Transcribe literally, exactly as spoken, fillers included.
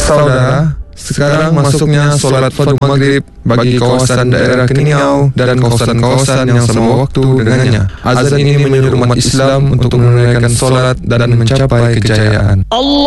Saudara, sekarang masuknya solat fardu maghrib bagi kawasan daerah Keningau dan kawasan-kawasan yang sama waktu dengannya. Azan ini menyuruh umat Islam untuk menunaikan solat dan mencapai kejayaan. Allah